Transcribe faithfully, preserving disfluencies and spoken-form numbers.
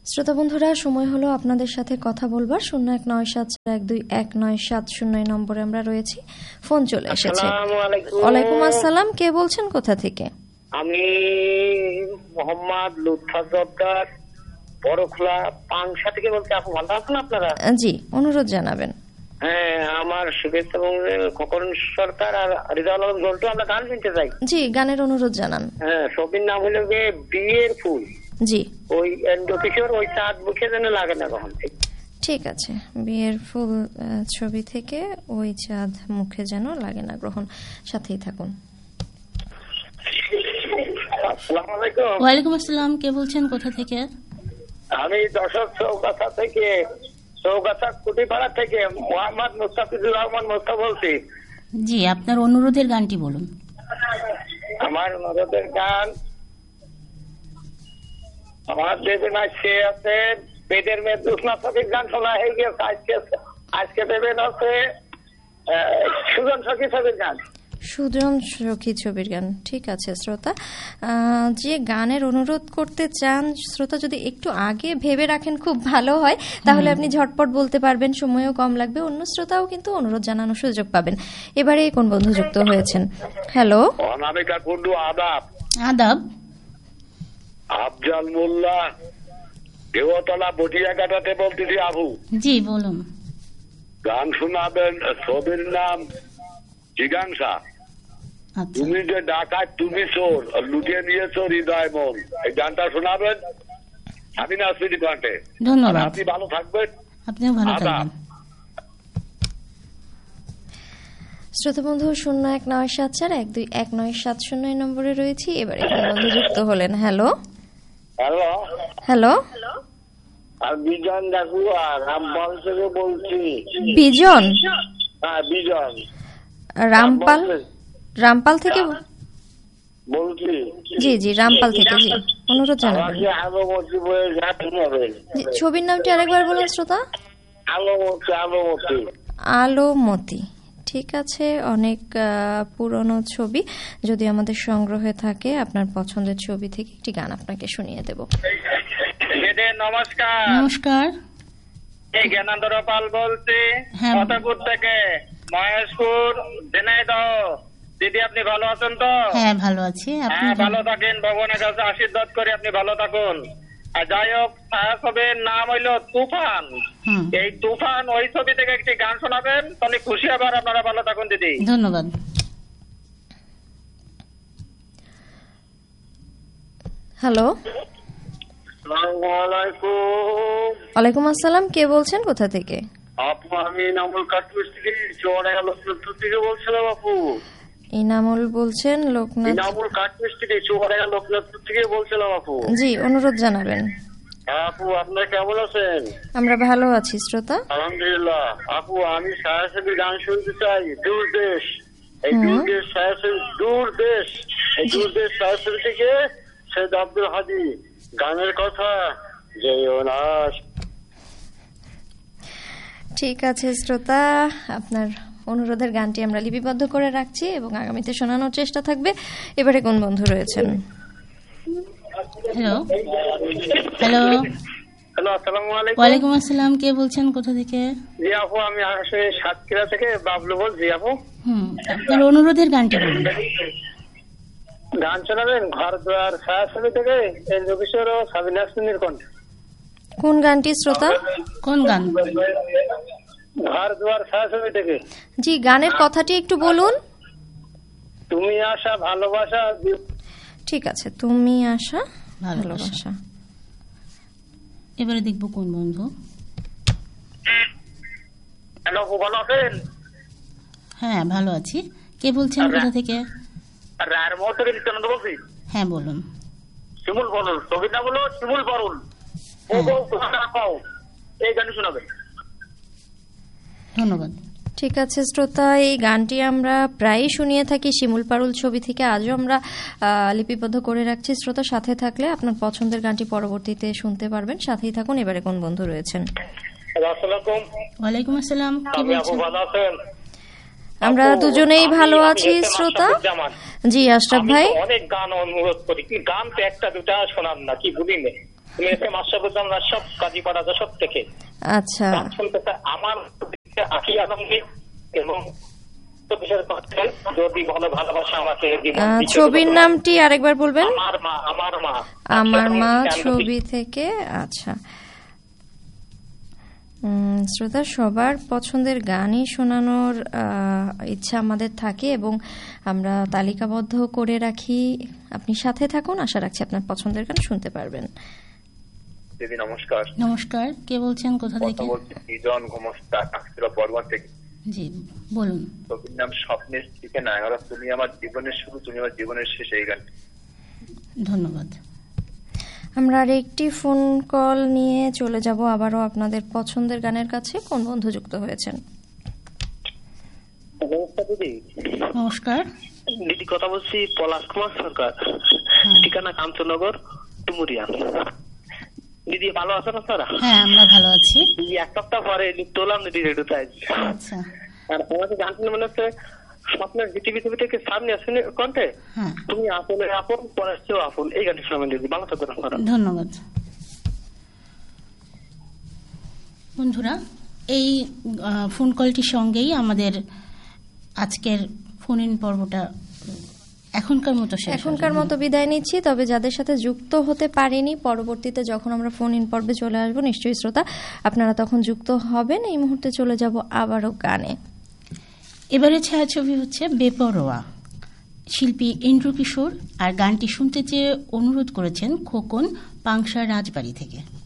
শ্রোতা বন্ধুরা, সময় হলো আপনাদের সাথে কথা বলবার। শূন্য এক নয় সাত চার এক দুই এক নয় সাত শূন্য নম্বরে আমরা রয়েছি। ফোন চলে এসেছে। ওয়ালাইকুম আসসালাম, কে বলছেন, কোথা থেকে? আমি মোহাম্মদ লুৎফা জব্বার, বড়খোলা পাংশা থেকে বলছি। আপু ভালো আছেন আপনারা? জি, অনুরোধ জানাবেন। হ্যাঁ, আমার শুভেচ্ছা এবং খোকন সরকার আর রিজাউল আলম জল্টু, আমরা গান শুনতে চাই। জি, গানের অনুরোধ জানান। হ্যাঁ, ছবির নাম হলো যে বিয়ের ফুল। জি, ওই কিশোর ওই চাঁদ মুখে যেন লাগে না কখন। ঠিক আছে, বিয়ের ফুল ছবি থেকে ওই চাঁদ মুখে যেন লাগে না গ্রহণ। সাথেই থাকুন। আসসালামু আলাইকুম। ওয়ালাইকুম আসসালাম, কে বলছেন, কোথা থেকে? আমি দশক চৌগাছা থেকে, চৌগাছা কুটিপাড়া থেকে মোহাম্মদ মুস্তাফিজুর রহমান মুস্তা বলছি। জি, আপনার অনুরোধের গানটি বলুন। আমার অনুরোধের গান, আমার দেবেন সে আছে পেটের মেয়ে দুষ্ণা সখীর গান শোনা হয়ে গেছে। আজকে আজকে দেবেন আছে সুজন সখী ছবির গান। সুজন সখী ছবির গান, ঠিক আছে। শ্রোতা যে গানের অনুরোধ করতে চান, শ্রোতা যদি একটু আগে ভেবে রাখেন খুব ভালো হয়, তাহলে আপনি ঝটপট বলতে পারবেন, সময়ও কম লাগবে, অন্য শ্রোতাও কিন্তু অনুরোধ জানানোর সুযোগ পাবেন। এবারে কোন বন্ধু যুক্ত হয়েছেন? হ্যালো, অনামিকা কুন্ডু, আদাব। আদাব। আফজাল মোল্লা, দেওতলা বটিয়া কাটাতে বলতেছি। আবু জি, বলুন। গান শোনাবেন, ছবির নাম জিজ্ঞাসা। তুমি যে ডাকাত, তুমি চোর, লুটিয়ে নিয়েছো হৃদয় মন, এই গানটা শোনাবেন। সাবিনা আসমিনী কণ্ঠে। ধন্যবাদ। আপনি ভালো থাকবেন। আপনিও ভালো থাকবেন। শ্রোতা বন্ধু, শূন্য এক নয় সাত চার এক দুই এক নয় সাত শূন্য নম্বরে রয়েছি। এবারে কোন বন্ধু যুক্ত হলেন? হ্যালো হ্যালো হ্যালো আর বিজন ডাকুয়া রামপাল থেকে বলছি। বিজন? হ্যাঁ, বিজন রামপাল, রামপাল থেকে বলছি। জি জি, রামপাল থেকে। জি, অনুরোধ জানাবেন। আলোমতি বইয়ের গান শোনাবেন। ছবির নামটি আরেকবার বলুন শ্রোতা। আলোমতি, আলোমতি, আলোমতি। ঠিক আছে, অনেক পুরনো ছবি, যদি আমাদের সংগ্রহে থাকে আপনার পছন্দের ছবি থেকে একটি গান আপনাকে শুনিয়ে দেব। নমস্কার। নমস্কার, এই জ্ঞানেন্দ্র পাল বলছি, ফতেপুর থেকে, মহেশপুর, ঝিনাইদহ। দিদি, আপনি ভালো আছেন তো? হ্যাঁ, ভালো আছি। হ্যাঁ, ভালো থাকেন, ভগবানের কাছে আশীর্বাদ করে আপনি ভালো থাকুন। আর যাই হোক, ছায়াছবির নাম হইল তুফান। এই তুফান ওই ছবি থেকে একটি গান শোনাবেন, তাহলে খুশি হবার। আপনারা ভালো থাকুন দিদি। ধন্যবাদ। হ্যালো, ওয়ালাইকুম আসসালাম, কে বলছেন, কোথা থেকে? আপু, আমি নামুল কাঠমিস্ত্রি চৌরাইয়া লোকনাথপুর থেকে বলছিলাম। আপু, ইনামুল বলছেন? লোকনাথ, নামুল কাঠমিস্ত্রি চৌরাইয়া লোকনাথপুর থেকে বলছিলাম। আপু জি, অনুরোধ জানাবেন। আপু, আপনারা কেমন আছেন? আমরা ভালো আছি শ্রোতা, আলহামদুলিল্লাহ। আপু, আমি ছায়াছবি গান শুনতে চাই। দূর দেশ, এই দূর দেশ ছায়াছবি, দূর দেশ, এই দূর দেশ ছায়াছবি থেকে সৈয়দ আব্দুল হাদী, গানের কথা যেও না। ঠিক আছে শ্রোতা, আপনার অনুরোধের গানটি আমরা লিপিবদ্ধ করে রাখছি এবং আগামীতে শোনানোর চেষ্টা থাকবে। এবারে কোন বন্ধু রয়েছেন? হ্যালো হ্যালো হ্যালো, আসসালামু আলাইকুম। ওয়ালাইকুম আসসালাম, কে বলছেন, কোথা থেকে? জি আপু, আমি আসলে সাতক্ষীরা থেকে বাবলু বলছি। আপু, হুম আপনার অনুরোধের গানটি বলুন। গান শোনাবেন ঘর দুয়ার ছায়াছবি থেকে, কিশোর ও সাবিনা আসমিনীর কণ্ঠে। কোন গানটি শ্রোতা? কোন গান? ঘর দুয়ার ছায়াছবি থেকে। জি, গানের কথাটি একটু বলুন। তুমি আশা ভালোবাসা। ঠিক আছে, তুমি আশা ভালোবাসা। এবারে দেখবো কোন বন্ধু। হ্যালো, ভালো আছেন? হ্যাঁ, ভালো আছি। কে বলছেন, কোথা থেকে? রায়ের মোড় থেকে নিত্যানন্দ বলছি। হ্যাঁ, বলুন। শিমুল বরুল, ছবির নাম হলো শিমুল বরুল। এই গান শোনাবেন। ধন্যবাদ। ঠিক আছে শ্রোতা, এই গানটি আমরা প্রায়ই শুনিয়ে থাকি শিমুল পারুল ছবি থেকে, আজও আমরা লিপিবদ্ধ করে রাখছি। শ্রোতা, সাথে থাকলে আপনার পছন্দের গানটি পরবর্তীতে শুনতে পারবেন, সাথেই থাকুন। এবারে কোন বন্ধু রয়েছেন? ওয়ালাইকুম আসসালাম, কে বলছেন? আমরা দুজনেই ভালো আছি শ্রোতা। জি, আশরাফ ভাই। অনেক গান অনুরোধ করি, কি গান তো একটা দুটা শোনান না, কি বলি না। এসে মাশরাফুজ্জামান রাশাদ কাজীপাড়া যশোর থেকে। আচ্ছা, গান শুনতে চাই আমার আখি আলমগীর এবং যদি ভালো ভালোবাসা আমাকে জীবন আহ, দিতে ছবির হবে। নামটি আরেকবার বলবেন। আমার মা আমার মা আমার মা আচ্ছা, ছবি থেকে। আচ্ছা উম, শ্রোতা, সবার পছন্দের গানই শোনানোর আহ, ইচ্ছা আমাদের থাকে এবং আমরা তালিকাবদ্ধ করে রাখি। আপনি সাথে থাকুন, আশা রাখছি আপনার পছন্দের গান শুনতে পারবেন। দিদি নমস্কার। নমস্কার, কে বলছেন, কোথা থেকে? কথা বলছি নিজন ঘুমস্তা কাকসিরা বর্মা থেকে। জি বলুন। ছবির নাম স্বপ্নের ঠিকানা। এবার তুমি আমার জীবনের শুরু, তুমি আমার জীবনের শেষ, এই গান। ধন্যবাদ। আমরা আর একটি ফোন কল নিয়ে চলে যাব আবারও আপনাদের পছন্দের গানের কাছে। কোন বন্ধু যুক্ত হয়েছেন? নমস্কার দিদি। নমস্কার। দিদি কথা বলছি পলাশ কুমার সরকার, ঠিকানা কাঞ্চননগর ডুমুরিয়া। দিদি ভালো আছেন আপনারা? হ্যাঁ, আমরা ভালো আছি। দিদি এক সপ্তাহ পরে তোলাম দিদি রেডিও তাই। আচ্ছা, আর আমাকে গান শুনে মনে হচ্ছে স্বপ্নের জিটি পৃথিবী থেকে সামনে আসেন কণ্ঠে হ্যাঁ, তুমি আপন আপন পরের চেয়েও আপন, এই গানটি শোনাবেন দিদি। ভালো থাকবেন আপনারা। ধন্যবাদ। বন্ধুরা, এই আহ, ফোন কলটির সঙ্গেই আমাদের আজকের ফোন ইন পর্বটা এখনকার মতো শেষ হলো। এখনকার মতো বিদায় নিচ্ছি, তবে যাদের সাথে যুক্ত হতে পারিনি, পরবর্তীতে যখন আমরা ফোন ইন পর্বে চলে আসবো নিশ্চয়ই শ্রোতা আপনারা তখন যুক্ত হবেন। এই মুহূর্তে চলে যাব আবারও গানে। এবারে ছায়াছবি হচ্ছে বেপরোয়া। শিল্পী ইন্দ্র কিশোর, আর গানটি শুনতে চেয়ে অনুরোধ করেছেন খোকন পাংশা রাজবাড়ি থেকে।